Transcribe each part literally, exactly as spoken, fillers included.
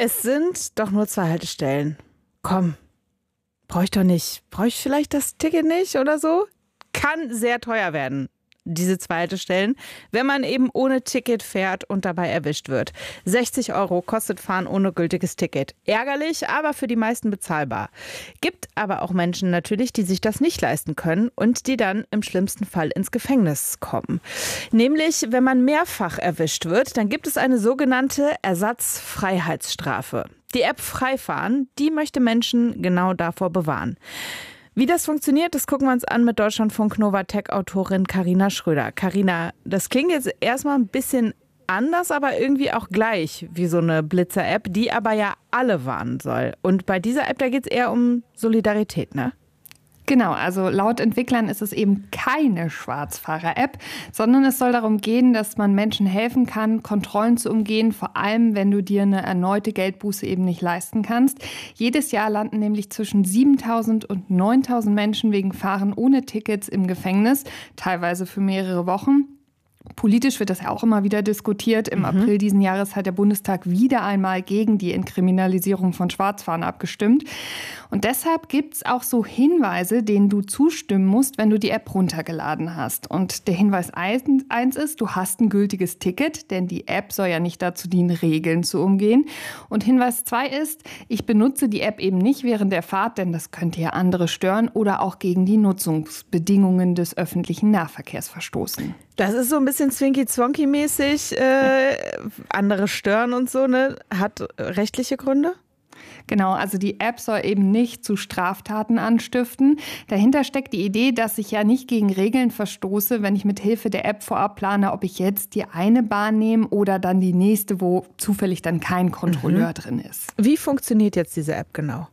Es sind doch nur zwei Haltestellen. Komm, brauche ich doch nicht. Brauche ich vielleicht das Ticket nicht oder so? Kann sehr teuer werden, diese zwei Haltestellen, wenn man eben ohne Ticket fährt und dabei erwischt wird. sechzig Euro kostet Fahren ohne gültiges Ticket. Ärgerlich, aber für die meisten bezahlbar. Gibt aber auch Menschen natürlich, die sich das nicht leisten können und die dann im schlimmsten Fall ins Gefängnis kommen. Nämlich, wenn man mehrfach erwischt wird, dann gibt es eine sogenannte Ersatzfreiheitsstrafe. Die App Freifahren, die möchte Menschen genau davor bewahren. Wie das funktioniert, das gucken wir uns an mit Deutschlandfunk Nova Tech-Autorin Carina Schröder. Carina, das klingt jetzt erstmal ein bisschen anders, aber irgendwie auch gleich wie so eine Blitzer-App, die aber ja alle warnen soll. Und bei dieser App, da geht es eher um Solidarität, ne? Genau, also laut Entwicklern ist es eben keine Schwarzfahrer-App, sondern es soll darum gehen, dass man Menschen helfen kann, Kontrollen zu umgehen, vor allem wenn du dir eine erneute Geldbuße eben nicht leisten kannst. Jedes Jahr landen nämlich zwischen siebentausend und neuntausend Menschen wegen Fahren ohne Tickets im Gefängnis, teilweise für mehrere Wochen. Politisch wird das ja auch immer wieder diskutiert. Im mhm. April diesen Jahres hat der Bundestag wieder einmal gegen die Entkriminalisierung von Schwarzfahren abgestimmt. Und deshalb gibt es auch so Hinweise, denen du zustimmen musst, wenn du die App runtergeladen hast. Und der Hinweis eins ist, du hast ein gültiges Ticket, denn die App soll ja nicht dazu dienen, Regeln zu umgehen. Und Hinweis zwei ist, ich benutze die App eben nicht während der Fahrt, denn das könnte ja andere stören oder auch gegen die Nutzungsbedingungen des öffentlichen Nahverkehrs verstoßen. Das ist so ein bisschen Zwinky-Zwonky-mäßig, äh, andere stören und so, ne? Hat rechtliche Gründe? Genau, also die App soll eben nicht zu Straftaten anstiften. Dahinter steckt die Idee, dass ich ja nicht gegen Regeln verstoße, wenn ich mit Hilfe der App vorab plane, ob ich jetzt die eine Bahn nehme oder dann die nächste, wo zufällig dann kein Kontrolleur mhm. drin ist. Wie funktioniert jetzt diese App genau?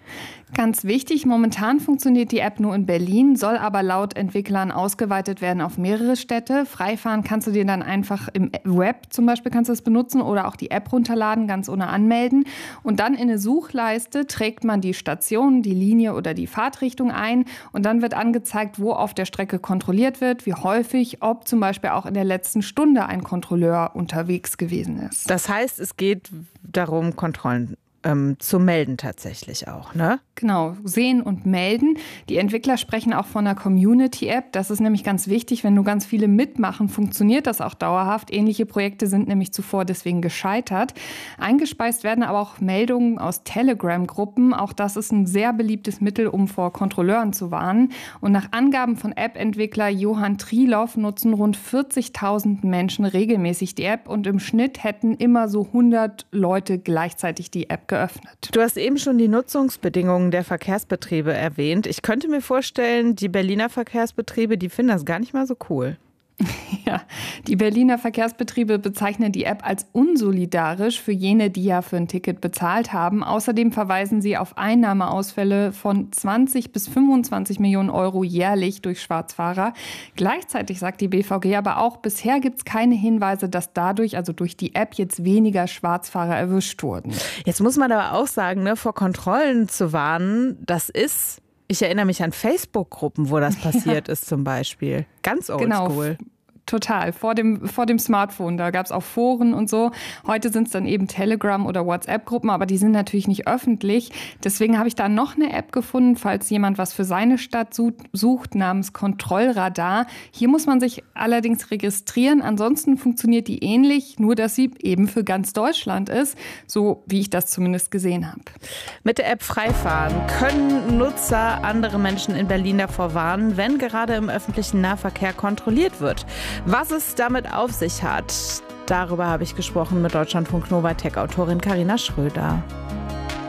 Ganz wichtig, momentan funktioniert die App nur in Berlin, soll aber laut Entwicklern ausgeweitet werden auf mehrere Städte. Freifahren kannst du dir dann einfach im Web zum Beispiel kannst du es benutzen oder auch die App runterladen, ganz ohne anmelden. Und dann in eine Suchleiste trägt man die Station, die Linie oder die Fahrtrichtung ein und dann wird angezeigt, wo auf der Strecke kontrolliert wird, wie häufig, ob zum Beispiel auch in der letzten Stunde ein Kontrolleur unterwegs gewesen ist. Das heißt, es geht darum, Kontrollen ähm, zu melden tatsächlich auch, ne? Genau, sehen und melden. Die Entwickler sprechen auch von einer Community-App. Das ist nämlich ganz wichtig. Wenn nur ganz viele mitmachen, funktioniert das auch dauerhaft. Ähnliche Projekte sind nämlich zuvor deswegen gescheitert. Eingespeist werden aber auch Meldungen aus Telegram-Gruppen. Auch das ist ein sehr beliebtes Mittel, um vor Kontrolleuren zu warnen. Und nach Angaben von App-Entwickler Johann Triloff nutzen rund vierzigtausend Menschen regelmäßig die App. Und im Schnitt hätten immer so hundert Leute gleichzeitig die App geöffnet. Du hast eben schon die Nutzungsbedingungen der Verkehrsbetriebe erwähnt. Ich könnte mir vorstellen, die Berliner Verkehrsbetriebe, die finden das gar nicht mal so cool. Ja, die Berliner Verkehrsbetriebe bezeichnen die App als unsolidarisch für jene, die ja für ein Ticket bezahlt haben. Außerdem verweisen sie auf Einnahmeausfälle von zwanzig bis fünfundzwanzig Millionen Euro jährlich durch Schwarzfahrer. Gleichzeitig sagt die B V G aber auch, bisher gibt es keine Hinweise, dass dadurch, also durch die App, jetzt weniger Schwarzfahrer erwischt wurden. Jetzt muss man aber auch sagen, ne, vor Kontrollen zu warnen, das ist... Ich erinnere mich an Facebook-Gruppen, wo das passiert ja. ist zum Beispiel. Ganz oldschool. Genau. Total, vor dem, vor dem Smartphone, da gab es auch Foren und so. Heute sind es dann eben Telegram- oder WhatsApp-Gruppen, aber die sind natürlich nicht öffentlich. Deswegen habe ich da noch eine App gefunden, falls jemand was für seine Stadt sucht, namens Kontrollradar. Hier muss man sich allerdings registrieren, ansonsten funktioniert die ähnlich, nur dass sie eben für ganz Deutschland ist, so wie ich das zumindest gesehen habe. Mit der App Freifahren können Nutzer andere Menschen in Berlin davor warnen, wenn gerade im öffentlichen Nahverkehr kontrolliert wird. Was es damit auf sich hat, darüber habe ich gesprochen mit Deutschlandfunk Nova Tech-Autorin Carina Schröder.